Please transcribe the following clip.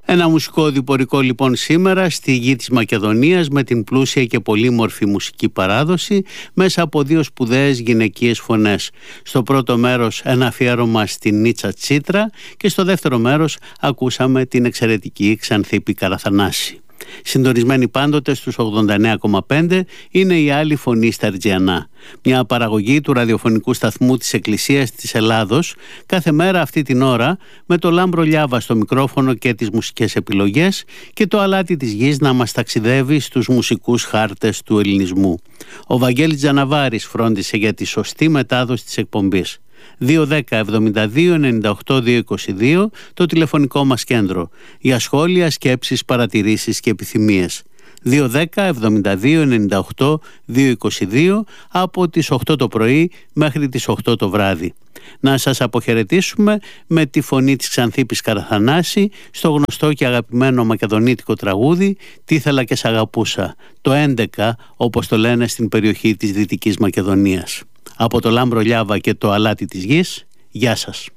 Ένα μουσικό διπορικό λοιπόν σήμερα στη γη της Μακεδονίας με την πλούσια και πολύμορφη μουσική παράδοση μέσα από δύο σπουδαίες γυναικείες φωνές. Στο πρώτο μέρος ένα αφιέρωμα στην Νίτσα Τσίτρα και στο δεύτερο μέρος ακούσαμε την εξαιρετική Ξανθίπη Καραθανάση. Συντονισμένη πάντοτε στους 89,5 είναι η Άλλη Φωνή στα Αιτζιανά, μια παραγωγή του ραδιοφωνικού σταθμού της Εκκλησίας της Ελλάδος, κάθε μέρα αυτή την ώρα με το Λάμπρο Λιάβα στο μικρόφωνο και τις μουσικές επιλογές και το αλάτι της γης να μας ταξιδεύει στους μουσικούς χάρτες του ελληνισμού. Ο Βαγγέλης Τζαναβάρης φρόντισε για τη σωστή μετάδοση της εκπομπής. 210-72-98-222 το τηλεφωνικό μας κέντρο για σχόλια, σκέψεις, παρατηρήσεις και επιθυμίες. 210-72-98-222 από τις 8 το πρωί μέχρι τις 8 το βράδυ. Να σας αποχαιρετήσουμε με τη φωνή της Ξανθίπης Καραθανάση στο γνωστό και αγαπημένο μακεδονίτικο τραγούδι «Τι ήθελα και σ' αγαπούσα», το 11 όπως το λένε στην περιοχή της Δυτικής Μακεδονίας. Από το Λάμπρο Λιάβα και το αλάτι της γης, γεια σας.